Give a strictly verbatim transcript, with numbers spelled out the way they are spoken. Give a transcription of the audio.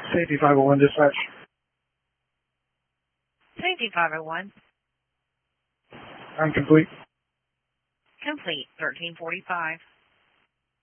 Safety five oh one dispatch. Safety five oh one. I'm complete. Complete, thirteen forty-five.